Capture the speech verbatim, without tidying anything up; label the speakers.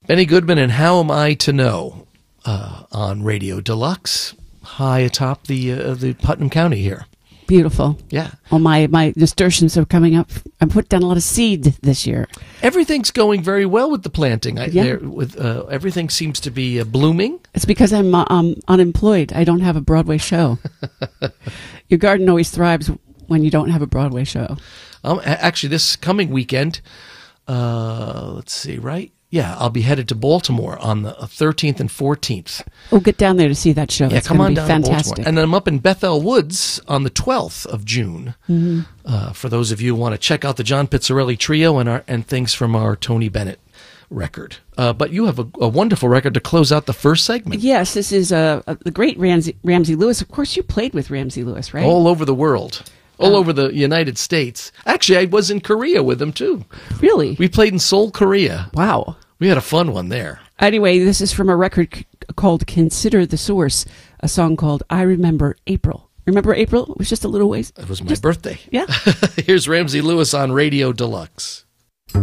Speaker 1: Benny Goodman and How Am I to Know uh, on Radio Deluxe, high atop the uh, the Putnam County here.
Speaker 2: Beautiful.
Speaker 1: Yeah.
Speaker 2: Well, my, my nasturtiums are coming up. I put down a lot of seed this year.
Speaker 1: Everything's going very well with the planting. I,
Speaker 2: Yeah.
Speaker 1: there- with uh, everything seems to be uh, blooming.
Speaker 2: It's because I'm uh, um, unemployed. I don't have a Broadway show. Your garden always thrives when you don't have a Broadway show.
Speaker 1: Um, a- actually, this coming weekend, uh, let's see, right? Yeah, I'll be headed to Baltimore on the thirteenth and fourteenth.
Speaker 2: Oh, get down there to see that show.
Speaker 1: Yeah,
Speaker 2: It's
Speaker 1: come
Speaker 2: gonna
Speaker 1: on
Speaker 2: be
Speaker 1: down
Speaker 2: fantastic.
Speaker 1: to Baltimore. And then I'm up in Bethel Woods on the twelfth of June.
Speaker 2: Mm-hmm.
Speaker 1: Uh, for those of you who want to check out the John Pizzarelli Trio and our and things from our Tony Bennett record. Uh, but you have a, a wonderful record to close out the first segment.
Speaker 2: Yes, this is uh, uh, the great Ramsey, Ramsey Lewis. Of course, you played with Ramsey Lewis, right?
Speaker 1: All over the world. All
Speaker 2: Um,
Speaker 1: over the United States. Actually, I was in Korea with him, too.
Speaker 2: Really?
Speaker 1: We played in Seoul, Korea.
Speaker 2: Wow.
Speaker 1: We had a fun one there.
Speaker 2: Anyway, this is from a record c- called Consider the Source, a song called I Remember April. Remember April? It was just a little ways.
Speaker 1: It was my
Speaker 2: Just-
Speaker 1: birthday.
Speaker 2: Yeah.
Speaker 1: Here's Ramsey Lewis on Radio Deluxe.